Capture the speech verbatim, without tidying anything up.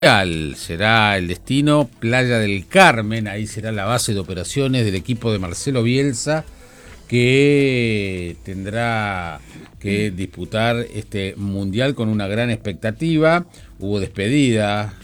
Será el destino Playa del Carmen, ahí será la base de operaciones del equipo de Marcelo Bielsa, que tendrá que disputar este mundial con una gran expectativa. Hubo despedida